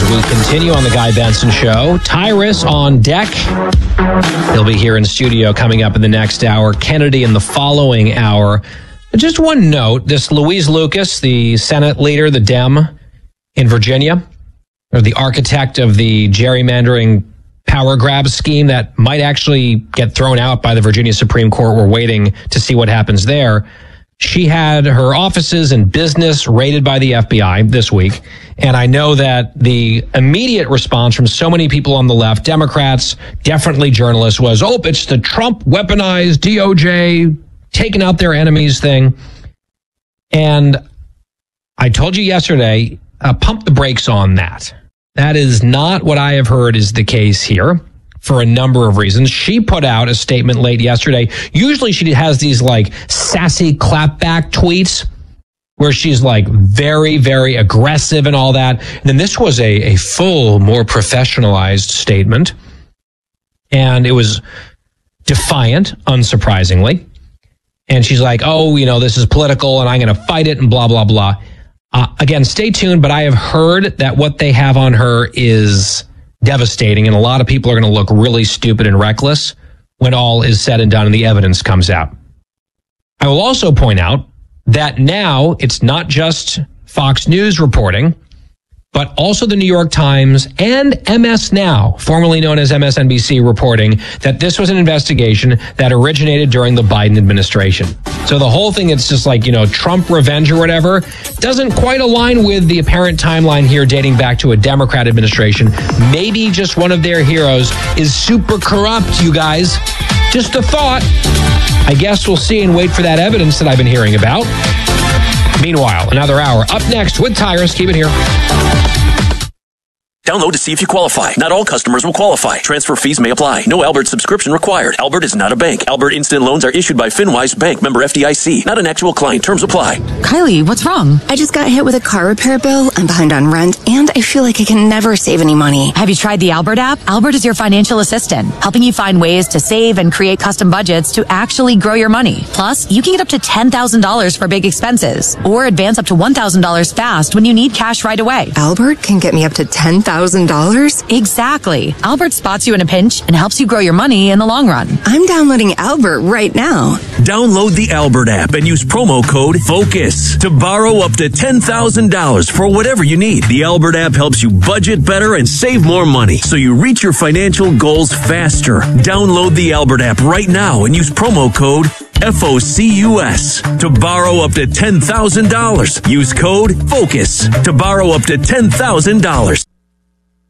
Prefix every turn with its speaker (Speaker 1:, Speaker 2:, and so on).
Speaker 1: we continue on the Guy Benson Show. Tyrus on deck. He'll be here in studio coming up in the next hour. Kennedy in the following hour. Just one note, this Louise Lucas, the Senate leader, the Dem in Virginia, or the architect of the gerrymandering power grab scheme that might actually get thrown out by the Virginia Supreme Court. We're waiting to see what happens there. She had her offices and business raided by the FBI this week. And I know that the immediate response from so many people on the left, Democrats, definitely journalists, was, oh, it's the Trump weaponized DOJ taking out their enemies thing. And I told you yesterday, pump the brakes on that. That is not what I have heard is the case here for a number of reasons. She put out a statement late yesterday. Usually she has these like sassy clapback tweets where she's like very, very aggressive and all that. And then this was a full, more professionalized statement. And it was defiant, unsurprisingly. And she's like, oh, you know, this is political and I'm going to fight it and blah, blah, blah. Again, stay tuned, but I have heard that what they have on her is devastating, and a lot of people are going to look really stupid and reckless when all is said and done and the evidence comes out. I will also point out that now it's not just Fox News reporting, but also the New York Times and MS Now, formerly known as MSNBC, reporting that this was an investigation that originated during the Biden administration. So the whole thing, it's just like, you know, Trump revenge or whatever, doesn't quite align with the apparent timeline here dating back to a Democrat administration. Maybe just one of their heroes is super corrupt, you guys. Just a thought. I guess we'll see and wait for that evidence that I've been hearing about. Meanwhile, another hour up next with Tyrus. Keep it here.
Speaker 2: Download to see if you qualify. Not all customers will qualify. Transfer fees may apply. No Albert subscription required. Albert is not a bank. Albert Instant Loans are issued by FinWise Bank, member FDIC. Not an actual client. Terms apply.
Speaker 3: Kylie, what's wrong?
Speaker 4: I just got hit with a car repair bill. I'm behind on rent, and I feel like I can never save any money.
Speaker 3: Have you tried the Albert app? Albert is your financial assistant, helping you find ways to save and create custom budgets to actually grow your money. Plus, you can get up to $10,000 for big expenses, or advance up to $1,000 fast when you need cash right away.
Speaker 4: Albert can get me up to $10,000?
Speaker 3: Exactly. Albert spots you in a pinch and helps you grow your money in the long run.
Speaker 4: I'm downloading Albert right now.
Speaker 2: Download the Albert app and use promo code FOCUS to borrow up to $10,000 for whatever you need. The Albert app helps you budget better and save more money so you reach your financial goals faster. Download the Albert app right now and use promo code FOCUS to borrow up to $10,000. Use code FOCUS to borrow up to $10,000.